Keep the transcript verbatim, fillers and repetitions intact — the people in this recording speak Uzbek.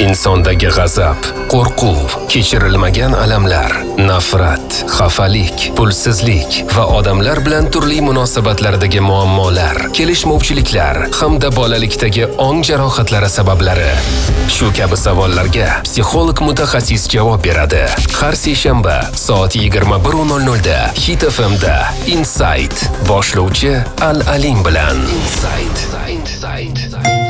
Insondagi g'azab, qo'rquv, kechirilmagan alamlar, nafrat, xafalik, pulsizlik va odamlar bilan turli munosabatlardagi muammolar, kelishmovchiliklar hamda bolalikdagi ong jarohatlari sabablari. Shu kabi savollarga psixolog mutaxassis javob beradi. Har seshanba soat yigirma bir nol nol da Hit F M da Insight boshlovchi Al Alim bilan. Insight. Insight.